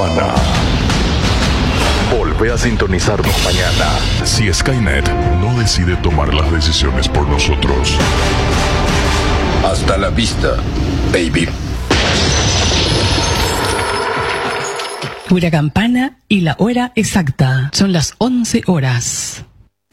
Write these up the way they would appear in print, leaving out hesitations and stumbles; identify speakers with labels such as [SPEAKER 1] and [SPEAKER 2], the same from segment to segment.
[SPEAKER 1] Campana. Volvé a sintonizarnos mañana si Skynet no decide tomar las decisiones por nosotros.
[SPEAKER 2] Hasta la vista, baby.
[SPEAKER 3] Pura Campana y la hora exacta. Son las 11 horas.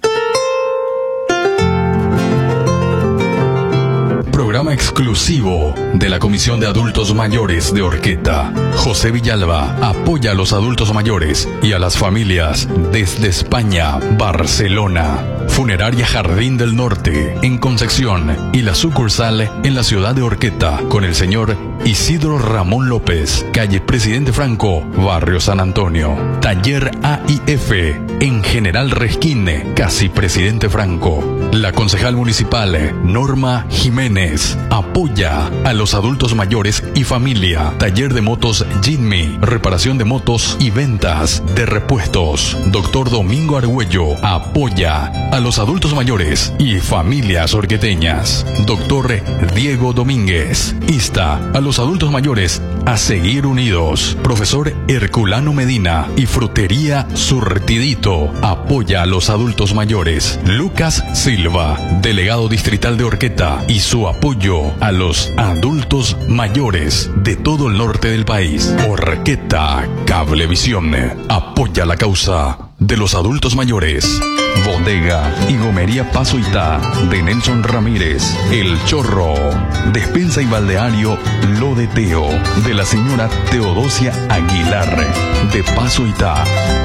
[SPEAKER 4] Programa exclusivo de la Comisión de Adultos Mayores de Orqueta. José Villalba apoya a los adultos mayores y a las familias desde España, Barcelona. Funeraria Jardín del Norte, en Concepción, y la sucursal en la ciudad de Orqueta, con el señor Isidro Ramón López, calle Presidente Franco, barrio San Antonio. Taller AIF, en General Resquín, casi Presidente Franco. La concejal municipal, Norma Jiménez, apoya a los adultos mayores y familia. Taller de motos Jimmy, reparación de motos y ventas de repuestos. Doctor Domingo Argüello apoya a los adultos mayores y familias orqueteñas. Doctor Diego Domínguez insta a los adultos mayores a seguir unidos. Profesor Herculano Medina y Frutería Surtidito apoya a los adultos mayores. Lucas Silva, delegado distrital de Orqueta, y su apoyo a los adultos mayores de todo el norte del país. Orqueta Cablevisión apoya la causa de los adultos mayores. Bodega y Gomería Paso Itá de Nelson Ramírez, El Chorro. Despensa y balneario Lo de Teo de la señora Teodosia Aguilar de Paso Itá.